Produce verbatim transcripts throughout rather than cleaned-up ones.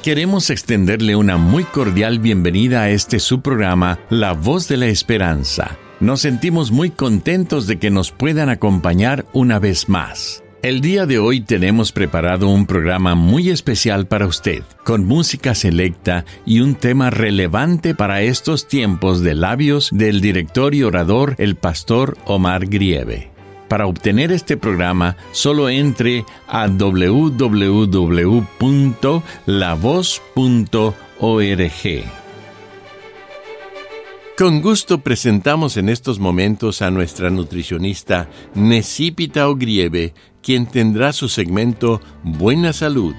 Queremos extenderle una muy cordial bienvenida a este su programa, La Voz de la Esperanza. Nos sentimos muy contentos de que nos puedan acompañar una vez más. El día de hoy tenemos preparado un programa muy especial para usted, con música selecta y un tema relevante para estos tiempos de labios del director y orador, el pastor Omar Grieve. Para obtener este programa, solo entre a doble u doble u doble u punto la voz punto org. Con gusto presentamos en estos momentos a nuestra nutricionista Necipita Ogrieve, quien tendrá su segmento Buena Salud.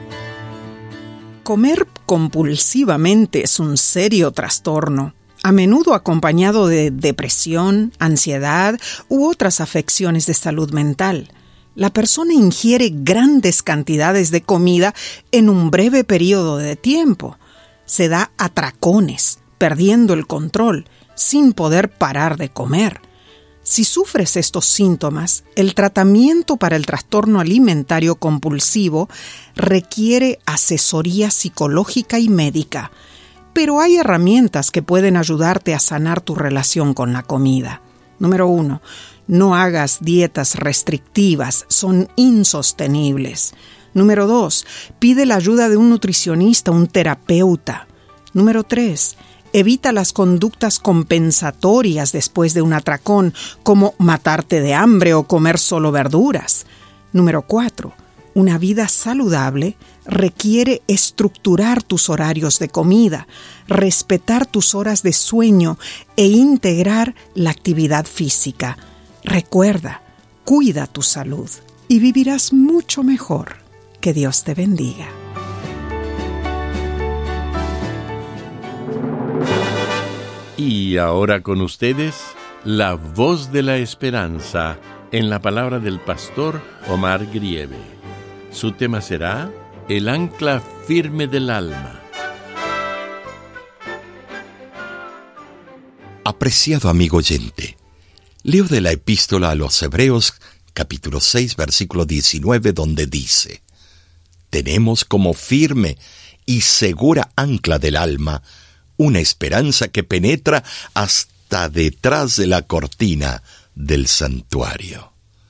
Comer compulsivamente es un serio trastorno, a menudo acompañado de depresión, ansiedad u otras afecciones de salud mental. La persona ingiere grandes cantidades de comida en un breve periodo de tiempo. Se da atracones, perdiendo el control, sin poder parar de comer. Si sufres estos síntomas, el tratamiento para el trastorno alimentario compulsivo requiere asesoría psicológica y médica. Pero hay herramientas que pueden ayudarte a sanar tu relación con la comida. Número uno, no hagas dietas restrictivas, son insostenibles. Número dos, pide la ayuda de un nutricionista, un terapeuta. Número tres, evita las conductas compensatorias después de un atracón, como matarte de hambre o comer solo verduras. Número cuatro, una vida saludable requiere estructurar tus horarios de comida, respetar tus horas de sueño e integrar la actividad física. Recuerda, cuida tu salud y vivirás mucho mejor. Que Dios te bendiga. Y ahora con ustedes, la voz de la esperanza en la palabra del pastor Omar Grieve. Su tema será El ancla firme del alma. Apreciado amigo oyente, leo de la epístola a los Hebreos, capítulo seis, versículo diecinueve, donde dice: tenemos como firme y segura ancla del alma una esperanza que penetra hasta detrás de la cortina del santuario.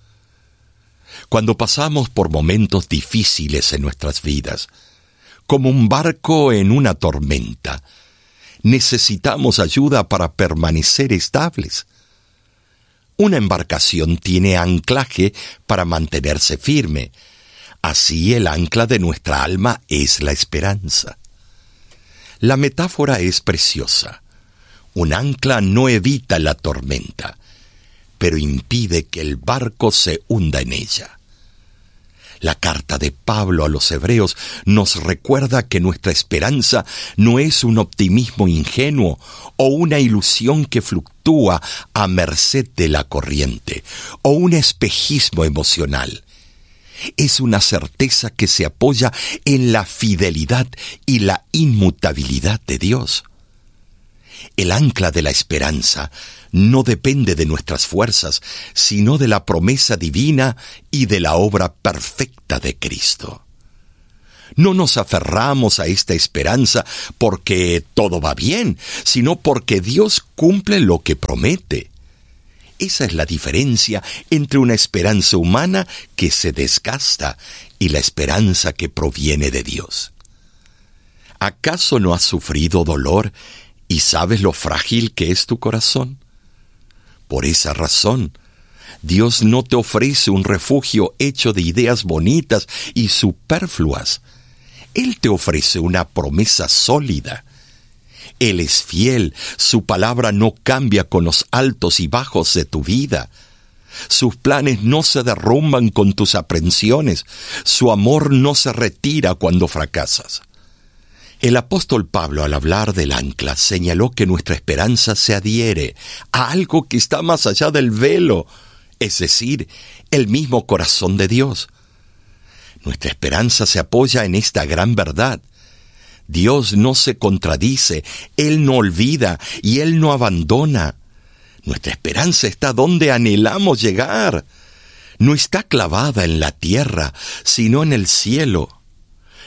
Cuando pasamos por momentos difíciles en nuestras vidas, como un barco en una tormenta, necesitamos ayuda para permanecer estables. Una embarcación tiene anclaje para mantenerse firme. Así el ancla de nuestra alma es la esperanza. La metáfora es preciosa. Un ancla no evita la tormenta, pero impide que el barco se hunda en ella. La carta de Pablo a los Hebreos nos recuerda que nuestra esperanza no es un optimismo ingenuo o una ilusión que fluctúa a merced de la corriente o un espejismo emocional. Es una certeza que se apoya en la fidelidad y la inmutabilidad de Dios. El ancla de la esperanza no depende de nuestras fuerzas, sino de la promesa divina y de la obra perfecta de Cristo. No nos aferramos a esta esperanza porque todo va bien, sino porque Dios cumple lo que promete. Esa es la diferencia entre una esperanza humana que se desgasta y la esperanza que proviene de Dios. ¿Acaso no has sufrido dolor y sabes lo frágil que es tu corazón? Por esa razón, Dios no te ofrece un refugio hecho de ideas bonitas y superfluas. Él te ofrece una promesa sólida. Él es fiel, su palabra no cambia con los altos y bajos de tu vida. Sus planes no se derrumban con tus aprensiones, su amor no se retira cuando fracasas. El apóstol Pablo, al hablar del ancla, señaló que nuestra esperanza se adhiere a algo que está más allá del velo, es decir, el mismo corazón de Dios. Nuestra esperanza se apoya en esta gran verdad. Dios no se contradice, Él no olvida y Él no abandona. Nuestra esperanza está donde anhelamos llegar. No está clavada en la tierra, sino en el cielo.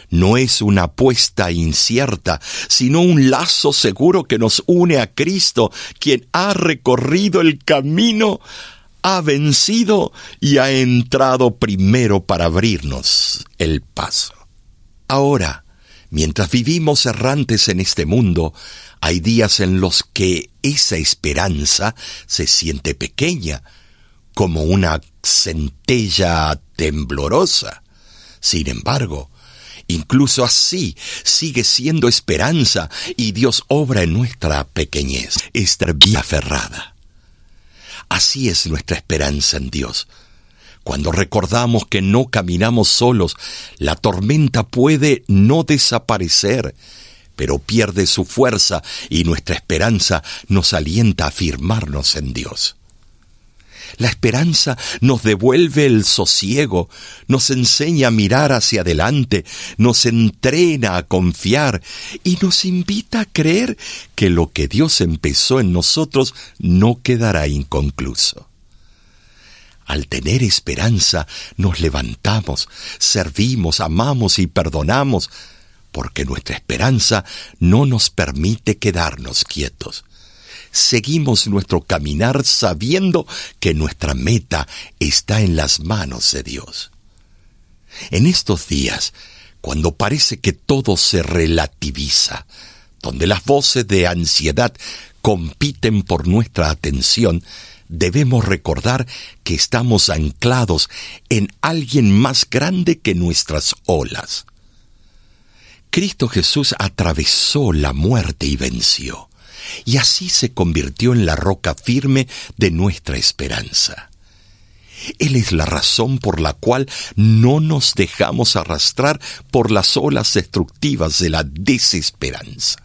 no es una apuesta incierta, sino un lazo seguro que nos une a Cristo, quien ha recorrido el camino, ha vencido y ha entrado primero para abrirnos el paso. Ahora, mientras vivimos errantes en este mundo, hay días en los que esa esperanza se siente pequeña, como una centella temblorosa. Sin embargo, incluso así sigue siendo esperanza y Dios obra en nuestra pequeñez, estar bien aferrada. Así es nuestra esperanza en Dios. Cuando recordamos que no caminamos solos, la tormenta puede no desaparecer, pero pierde su fuerza y nuestra esperanza nos alienta a afirmarnos en Dios. La esperanza nos devuelve el sosiego, nos enseña a mirar hacia adelante, nos entrena a confiar y nos invita a creer que lo que Dios empezó en nosotros no quedará inconcluso. Al tener esperanza, nos levantamos, servimos, amamos y perdonamos, porque nuestra esperanza no nos permite quedarnos quietos. Seguimos nuestro caminar sabiendo que nuestra meta está en las manos de Dios. En estos días, cuando parece que todo se relativiza, donde las voces de ansiedad compiten por nuestra atención, debemos recordar que estamos anclados en alguien más grande que nuestras olas. Cristo Jesús atravesó la muerte y venció, y así se convirtió en la roca firme de nuestra esperanza. Él es la razón por la cual no nos dejamos arrastrar por las olas destructivas de la desesperanza.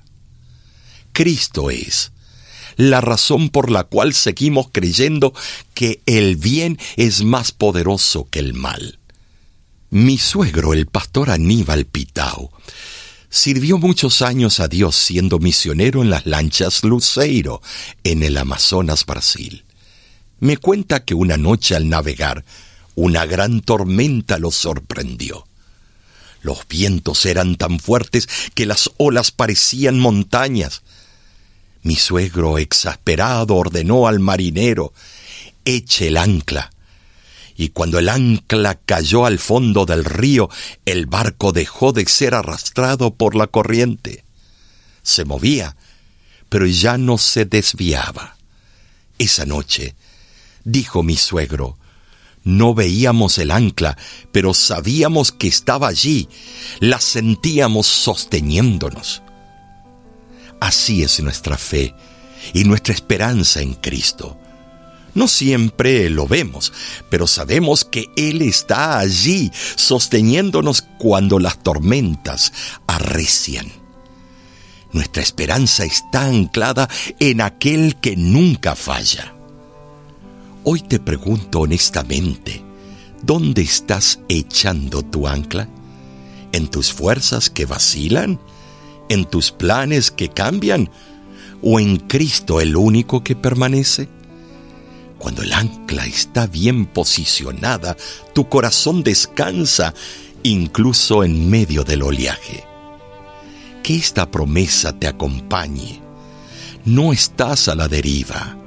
Cristo es la razón por la cual seguimos creyendo que el bien es más poderoso que el mal. Mi suegro, el pastor Aníbal Pitao, sirvió muchos años a Dios siendo misionero en las lanchas Luceiro, en el Amazonas, Brasil. Me cuenta que una noche al navegar, una gran tormenta lo sorprendió. Los vientos eran tan fuertes que las olas parecían montañas. Mi suegro, exasperado, ordenó al marinero: «Eche el ancla». Y cuando el ancla cayó al fondo del río, el barco dejó de ser arrastrado por la corriente. Se movía, pero ya no se desviaba. Esa noche, dijo mi suegro, no veíamos el ancla, pero sabíamos que estaba allí, la sentíamos sosteniéndonos. Así es nuestra fe y nuestra esperanza en Cristo. No siempre lo vemos, pero sabemos que Él está allí, sosteniéndonos cuando las tormentas arrecian. Nuestra esperanza está anclada en aquel que nunca falla. Hoy te pregunto honestamente, ¿dónde estás echando tu ancla? ¿En tus fuerzas que vacilan? ¿En tus planes que cambian? ¿O en Cristo el único que permanece? Cuando el ancla está bien posicionada, tu corazón descansa, incluso en medio del oleaje. Que esta promesa te acompañe. No estás a la deriva.